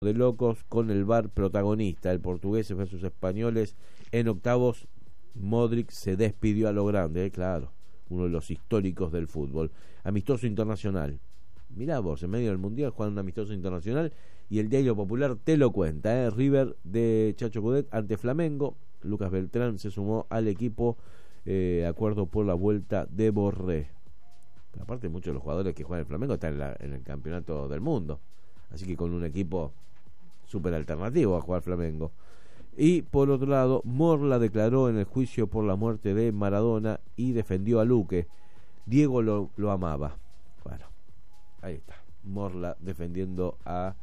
de locos con el VAR protagonista, el portugueses versus españoles en octavos. Modric se despidió a lo grande, claro, uno de los históricos del fútbol. Amistoso internacional, mirá vos, en medio del mundial juegan un amistoso internacional y el Diario Popular te lo cuenta, River de Chacho Coudet ante Flamengo. Lucas Beltrán se sumó al equipo, acuerdo por la vuelta de Borré. Pero aparte muchos de los jugadores que juegan en Flamengo están en el campeonato del mundo, así que con un equipo súper alternativo a jugar Flamengo. Y por otro lado, Morla declaró en el juicio por la muerte de Maradona y defendió a Luque. Diego lo amaba. Bueno, ahí está, Morla defendiendo a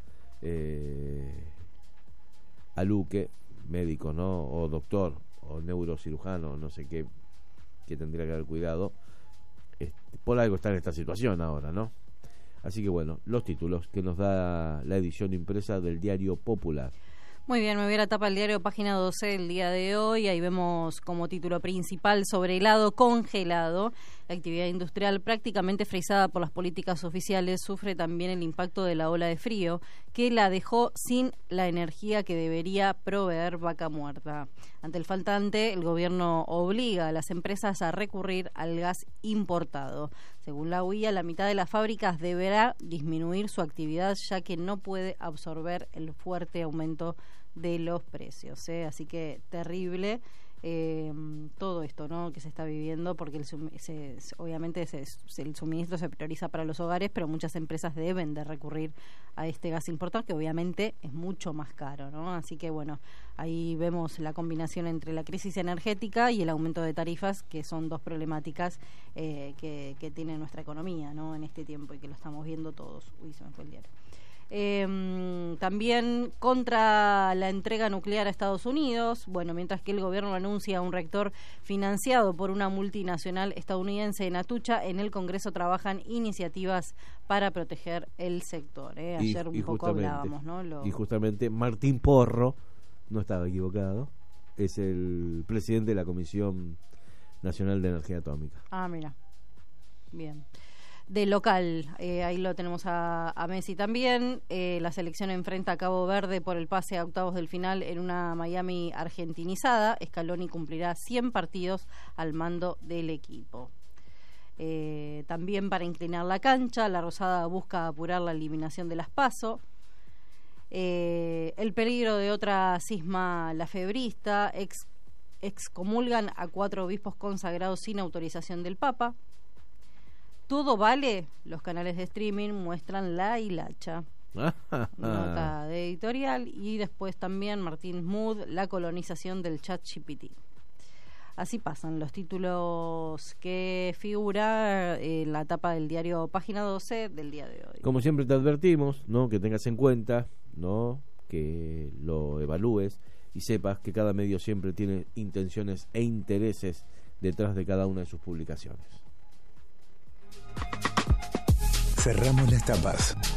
Luque, médico, ¿no? O doctor, o neurocirujano, no sé qué tendría que haber cuidado. Por algo está en esta situación ahora, ¿no? Así que bueno, los títulos que nos da la edición impresa del Diario Popular. Muy bien, me voy a la tapa del diario Página 12 el día de hoy. Ahí vemos como título principal: sobre helado congelado. La actividad industrial, prácticamente frisada por las políticas oficiales, sufre también el impacto de la ola de frío, que la dejó sin la energía que debería proveer Vaca Muerta. Ante el faltante, el gobierno obliga a las empresas a recurrir al gas importado. Según la UIA, la mitad de las fábricas deberá disminuir su actividad, ya que no puede absorber el fuerte aumento de los precios, así que terrible todo esto, ¿no?, que se está viviendo, porque obviamente el suministro se prioriza para los hogares, pero muchas empresas deben de recurrir a este gas importado, que obviamente es mucho más caro, ¿no? Así que bueno, ahí vemos la combinación entre la crisis energética y el aumento de tarifas, que son dos problemáticas que tiene nuestra economía, ¿no?, en este tiempo, y que lo estamos viendo todos. Uy, se me fue el diario. También contra la entrega nuclear a Estados Unidos. Bueno, mientras que el gobierno anuncia un reactor financiado por una multinacional estadounidense en Atucha, en el Congreso trabajan iniciativas para proteger el sector. Ayer un poco hablábamos, ¿no? Y justamente Martín Porro, no estaba equivocado, es el presidente de la Comisión Nacional de Energía Atómica. Ah, mira, bien. De local, ahí lo tenemos a Messi también. La selección enfrenta a Cabo Verde por el pase a octavos del final en una Miami argentinizada. Scaloni cumplirá 100 partidos al mando del equipo. También para inclinar la cancha, la Rosada busca apurar la eliminación de las PASO. El peligro de otra cisma lafebrista. Excomulgan a 4 obispos consagrados sin autorización del Papa. Todo vale, los canales de streaming muestran la hilacha. Nota de editorial. Y después también Martín Mood, la colonización del ChatGPT. Así pasan los títulos que figura en la tapa del diario Página 12 del día de hoy. Como siempre te advertimos, ¿no?, que tengas en cuenta, ¿no?, que lo evalúes y sepas que cada medio siempre tiene intenciones e intereses detrás de cada una de sus publicaciones. Cerramos las tapas.